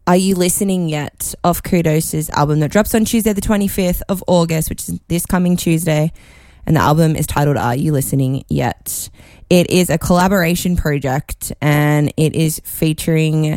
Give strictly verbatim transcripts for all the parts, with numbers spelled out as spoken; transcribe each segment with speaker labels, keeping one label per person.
Speaker 1: Are You Listening Yet off Kudos' album that drops on Tuesday the twenty-fifth of August, which is this coming Tuesday. And the album is titled Are You Listening Yet? It is a collaboration project and it is featuring...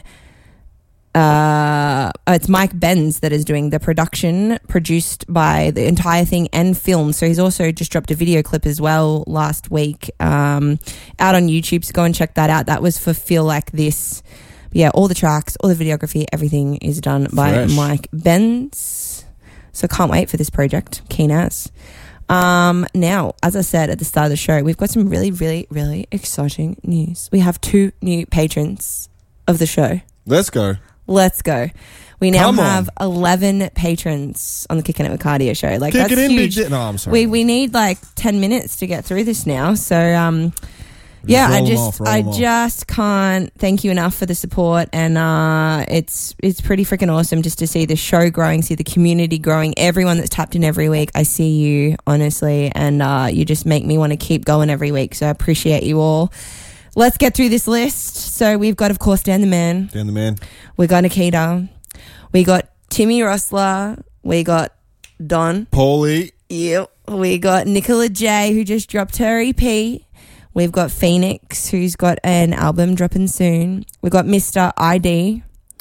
Speaker 1: Uh, it's Mike Benz that is doing the production, produced by the entire thing and filmed. So he's also just dropped a video clip as well last week um, out on YouTube. So go and check that out. That was for Feel Like This. But yeah, all the tracks, all the videography, everything is done by
Speaker 2: Fresh.
Speaker 1: Mike Benz. So can't wait for this project. Keen as. Um, now, as I said at the start of the show, we've got some really, really, really exciting news. We have two new patrons of the show.
Speaker 2: Let's go.
Speaker 1: Let's go. We now
Speaker 2: Come on.
Speaker 1: have eleven patrons on the Kicking It with Cardio show. Like,
Speaker 2: Kick
Speaker 1: that's
Speaker 2: it in,
Speaker 1: huge.
Speaker 2: big di- No, I'm sorry.
Speaker 1: We we need like ten minutes to get through this now. So um yeah,
Speaker 2: roll
Speaker 1: I
Speaker 2: 'em
Speaker 1: just
Speaker 2: off, roll
Speaker 1: I
Speaker 2: 'em off.
Speaker 1: just can't thank you enough for the support, and uh it's it's pretty freaking awesome just to see the show growing, see the community growing, everyone that's tapped in every week. I see you, honestly, and uh you just make me want to keep going every week. So I appreciate you all. Let's get through this list. So we've got, of course, Dan the Man.
Speaker 2: Dan the Man.
Speaker 1: We got Nikita. We got Timmy Rossler. We got Don.
Speaker 2: Paulie.
Speaker 1: Yep. We got Nicola J, who just dropped her E P. We've got Phoenix, who's got an album dropping soon. We've got Mister I D.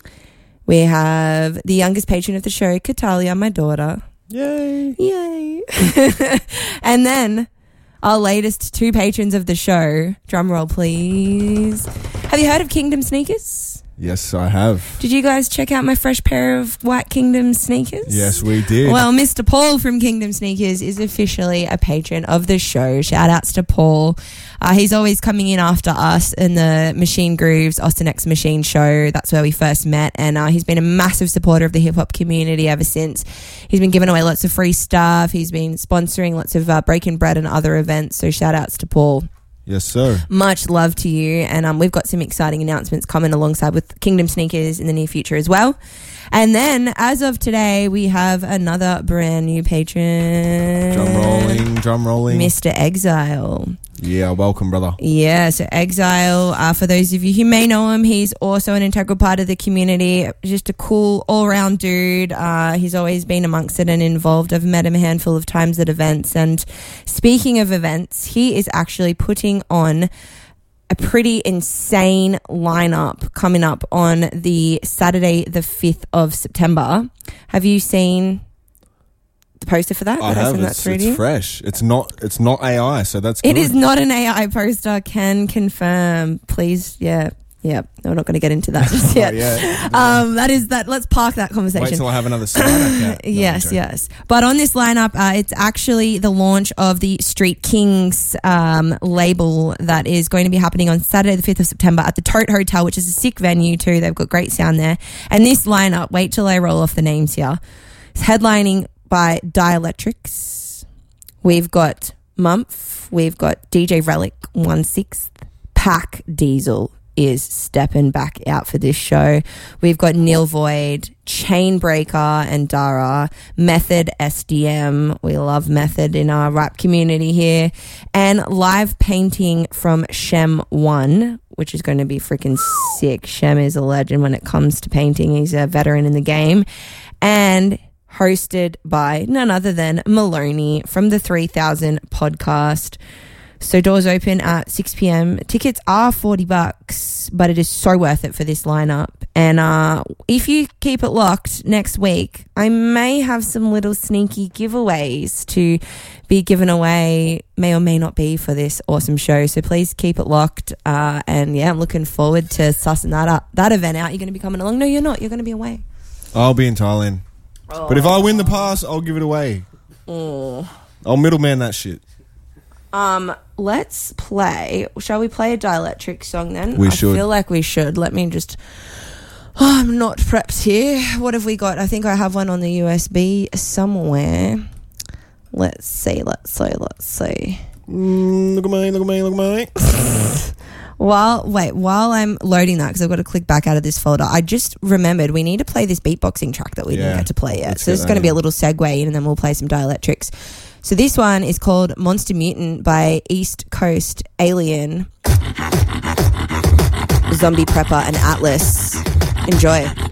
Speaker 1: We have the youngest patron of the show, Katalia, my daughter.
Speaker 2: Yay.
Speaker 1: Yay. And then our latest two patrons of the show. Drum roll, please. Have you heard of Kingdom Sneakers?
Speaker 2: Yes, I have.
Speaker 1: Did you guys check out my fresh pair of White Kingdom sneakers?
Speaker 2: Yes, we did.
Speaker 1: Well, Mister Paul from Kingdom Sneakers is officially a patron of the show. Shout outs to Paul. Uh, he's always coming in after us in the Machine Grooves Austin X Machine show. That's where we first met, and uh, he's been a massive supporter of the hip hop community ever since. He's been giving away lots of free stuff. He's been sponsoring lots of uh, Breaking Bread and other events. So shout outs to Paul.
Speaker 2: Yes, sir.
Speaker 1: Much love to you, and um, we've got some exciting announcements coming alongside with Kingdom Sneakers in the near future as well. And then, as of today, we have another brand new patron.
Speaker 2: Drum rolling, drum rolling.
Speaker 1: Mister Exile.
Speaker 2: Yeah, welcome, brother.
Speaker 1: Yeah, so Exile, uh, for those of you who may know him, he's also an integral part of the community. Just a cool all-round dude. Uh, he's always been amongst it and involved. I've met him a handful of times at events. And speaking of events, he is actually putting on a pretty insane lineup coming up on the Saturday, the fifth of September. Have you seen the poster for that?
Speaker 2: I
Speaker 1: Did
Speaker 2: have.
Speaker 1: send that
Speaker 2: It's,
Speaker 1: through to
Speaker 2: it's
Speaker 1: you?
Speaker 2: fresh. It's not. It's not A I. So that's good.
Speaker 1: It is not an A I poster. Can confirm, please. Yeah, yeah. No, we're not going to get into that just yet.
Speaker 2: yeah.
Speaker 1: Um, that is that. Let's park that conversation.
Speaker 2: Wait till I have another cider cat. No,
Speaker 1: yes,
Speaker 2: I'm joking.
Speaker 1: yes. But on this lineup, uh, it's actually the launch of the Street Kings um, label that is going to be happening on Saturday, the fifth of September at the Tote Hotel, which is a sick venue too. They've got great sound there. And this lineup, wait till I roll off the names here. It's headlining by Dielectrics. We've got Mumph. We've got D J Relic, one sixth. Pack Diesel is stepping back out for this show. We've got Neil Void, Chainbreaker and Dara, Method S D M. We love Method in our rap community here. And live painting from Shem one, which is going to be freaking sick. Shem is a legend when it comes to painting. He's a veteran in the game. And hosted by none other than Maloney from the three thousand podcast. So doors open at six p.m. Tickets are forty bucks, but it is so worth it for this lineup. And uh, if you keep it locked next week, I may have some little sneaky giveaways to be given away, may or may not be, for this awesome show. So please keep it locked. Uh, and yeah, I'm looking forward to sussing that up, that event out. You're going to be coming along? No, you're not. You're going to be away.
Speaker 2: I'll be in Thailand.
Speaker 1: Oh.
Speaker 2: But if I win the pass, I'll give it away.
Speaker 1: Oh.
Speaker 2: I'll middleman that shit.
Speaker 1: Um, let's play. Shall we play a Dielectric song then?
Speaker 2: We
Speaker 1: I
Speaker 2: should.
Speaker 1: feel like we should. Let me just... Oh, I'm not prepped here. What have we got? I think I have one on the U S B somewhere. Let's see, let's see, let's see.
Speaker 2: Mm, look at me, look at me, look at me.
Speaker 1: While, wait, while I'm loading that, because I've got to click back out of this folder, I just remembered we need to play this beatboxing track that we
Speaker 2: Yeah,
Speaker 1: didn't get to play yet.
Speaker 2: let's
Speaker 1: So
Speaker 2: get
Speaker 1: this is
Speaker 2: that
Speaker 1: going to be a
Speaker 2: in.
Speaker 1: little segue in, and then we'll play some Dielectrics. So this one is called Monster Mutant by East Coast Alien, Zombie Prepper, and Atlas. Enjoy.